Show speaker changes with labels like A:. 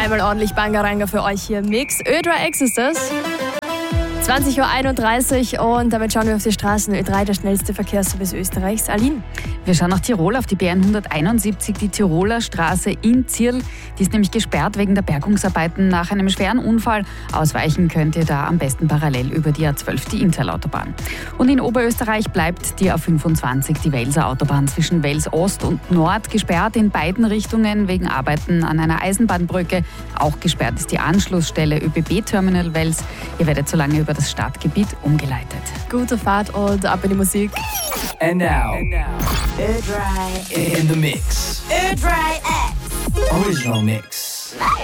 A: Einmal ordentlich Bangaranga für euch hier im Mix. Ö3 X ist das. 20.31 Uhr und damit schauen wir auf die Straßen. Ö3, der schnellste Verkehrsservice Österreichs. Aline?
B: Wir schauen nach Tirol auf die BN 171, die Tiroler Straße in Zirl. Die ist nämlich gesperrt wegen der Bergungsarbeiten nach einem schweren Unfall. Ausweichen könnt ihr da am besten parallel über die A12, die Interlautobahn. Und in Oberösterreich bleibt die A25, die Welser Autobahn zwischen Wels Ost und Nord, gesperrt in beiden Richtungen wegen Arbeiten an einer Eisenbahnbrücke. Auch gesperrt ist die Anschlussstelle ÖBB-Terminal Wels. Ihr werdet so lange über das Stadtgebiet umgeleitet.
A: Gute Fahrt und ab in die Musik.
C: And now, Ö3 in the mix.
D: Ö3 X.
C: Original mix.